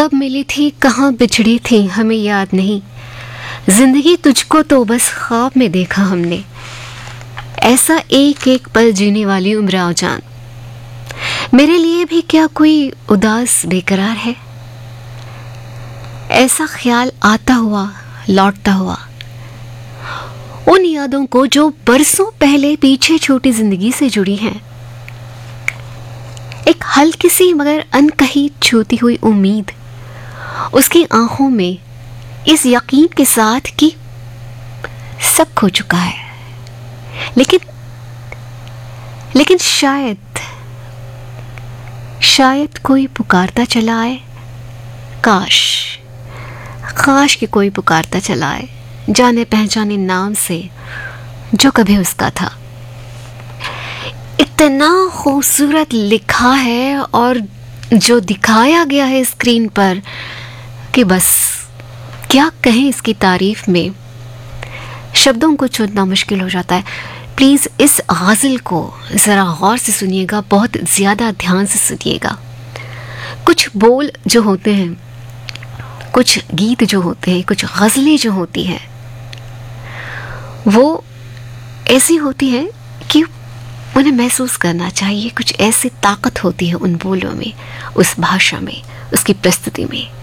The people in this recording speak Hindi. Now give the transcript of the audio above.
कब मिली थी, कहाँ बिछड़ी थी, हमें याद नहीं। जिंदगी तुझको तो बस ख्वाब में देखा हमने। ऐसा एक एक पल जीने वाली उम्र आओ जान। मेरे लिए भी क्या कोई उदास बेकरार है? ऐसा ख्याल आता हुआ लौटता हुआ उन यादों को जो बरसों पहले पीछे छोटी जिंदगी से जुड़ी हैं। एक हल्की सी मगर अनकही छूती हुई उम्मीद उसकी आंखों में, इस यकीन के साथ कि सब खो चुका है। लेकिन शायद कोई पुकारता चला आए। काश कि कोई पुकारता चला आए, जाने पहचाने नाम से जो कभी उसका था। इतना खूबसूरत लिखा है और जो दिखाया गया है स्क्रीन पर कि बस क्या कहें इसकी तारीफ में, शब्दों को चुनना मुश्किल हो जाता है। प्लीज़ इस गज़ल को ज़रा गौर से सुनिएगा, बहुत ज़्यादा ध्यान से सुनिएगा। कुछ बोल जो होते हैं, कुछ गीत जो होते हैं, कुछ गज़लें जो होती हैं, वो ऐसी होती हैं कि उन्हें महसूस करना चाहिए। कुछ ऐसी ताकत होती है उन बोलों में, उस भाषा में, उसकी प्रस्तुति में।